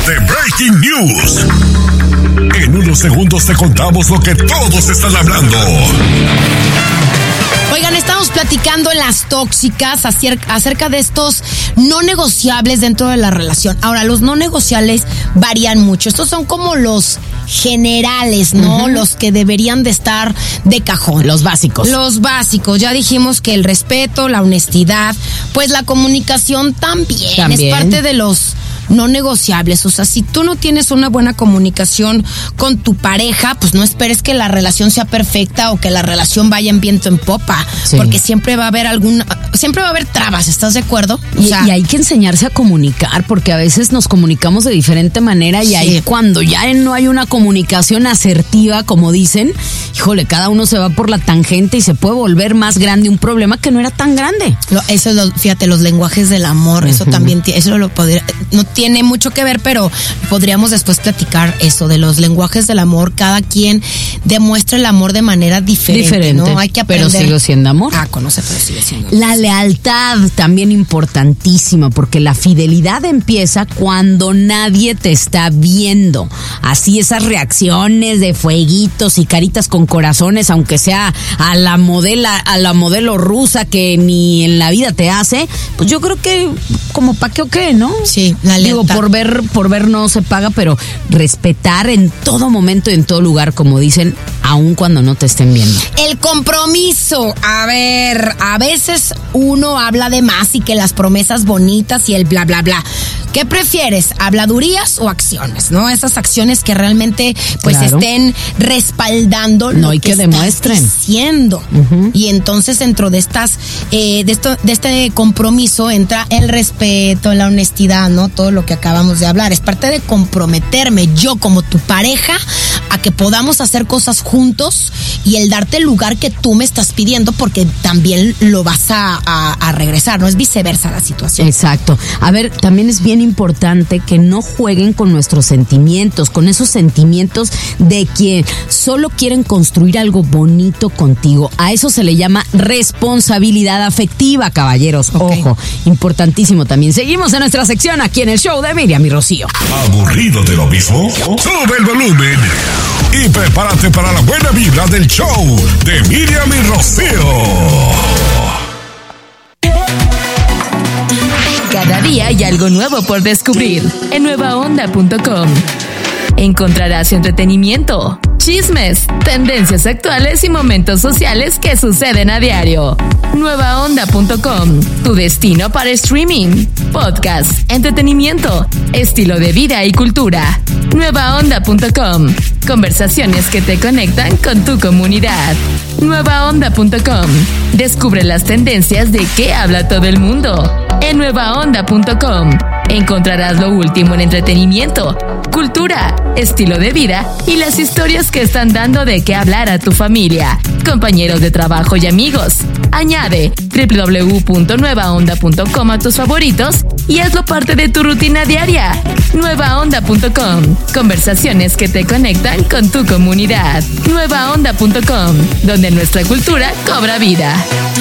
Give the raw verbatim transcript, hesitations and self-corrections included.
de Breaking News. En unos segundos te contamos lo que todos están hablando. Oigan, estamos platicando en Las Tóxicas acerca de estos no negociables dentro de la relación. Ahora, los no negociables varían mucho. Estos son como los generales, ¿no? Uh-huh. Los que deberían de estar de cajón. Los básicos. Los básicos. Ya dijimos que el respeto, la honestidad, pues la comunicación también, también. es parte de los no negociables. O sea, si tú no tienes una buena comunicación con tu pareja, pues no esperes que la relación sea perfecta o que la relación vaya en viento en popa, sí. porque siempre va a haber algún, siempre va a haber trabas, ¿estás de acuerdo? O sea, y, y hay que enseñarse a comunicar, porque a veces nos comunicamos de diferente manera y sí. ahí cuando ya no hay una comunicación asertiva, como dicen, híjole, cada uno se va por la tangente y se puede volver más grande un problema que no era tan grande. Lo, eso es lo, fíjate, los lenguajes del amor, uh-huh. eso también, eso lo podría, no tiene mucho que ver, pero podríamos después platicar eso de los lenguajes del amor. Cada quien demuestra el amor de manera diferente, diferente, ¿no? Hay que aprender. Pero sigue siendo amor. Ah, conoce, pero sigue siendo amor. La lealtad también importantísima, porque la fidelidad empieza cuando nadie te está viendo. Así esas reacciones de fueguitos y caritas con corazones, aunque sea a la modela, a la modelo rusa que ni en la vida te hace, pues yo creo que como pa' qué o qué, ¿no? Sí, la lealtad. Digo, por ver, por ver no se paga, pero respetar en todo momento y en todo lugar, como dicen, aun cuando no te estén viendo. El compromiso. A ver, a veces uno habla de más y que las promesas bonitas y el bla, bla, bla. ¿Qué prefieres? ¿Habladurías o acciones? ¿No? Esas acciones que realmente pues claro. estén respaldando no, lo y que, que demuestren diciendo. Uh-huh. Y entonces dentro de estas, eh, de esto, de este compromiso entra el respeto, la honestidad, ¿no? Todo lo que acabamos de hablar. Es parte de comprometerme yo como tu pareja a que podamos hacer cosas juntos y el darte el lugar que tú me estás pidiendo, porque también lo vas a, a, a regresar, no es viceversa la situación. Exacto. A ver, también es bien importante que no jueguen con nuestros sentimientos, con esos sentimientos de quien solo quieren construir algo bonito contigo. A eso se le llama responsabilidad afectiva, caballeros. Okay. Ojo, importantísimo también. Seguimos en nuestra sección aquí en el show de Miriam y Rocío. ¿Aburrido de lo mismo? Sube el volumen y prepárate para la buena vibra del show de Miriam y Rocío. Cada día hay algo nuevo por descubrir en nueva onda punto com. Encontrarás entretenimiento, chismes, tendencias actuales y momentos sociales que suceden a diario. nueva onda punto com, tu destino para streaming, podcast, entretenimiento, estilo de vida y cultura. nueva onda punto com, conversaciones que te conectan con tu comunidad. nueva onda punto com, descubre las tendencias de qué habla todo el mundo. En nueva onda punto com encontrarás lo último en entretenimiento, cultura, estilo de vida y las historias que están dando de qué hablar a tu familia, compañeros de trabajo y amigos. Añade doble u doble u doble u punto nueva onda punto com a tus favoritos y hazlo parte de tu rutina diaria. nueva onda punto com, conversaciones que te conectan con tu comunidad. nueva onda punto com, donde nuestra cultura cobra vida.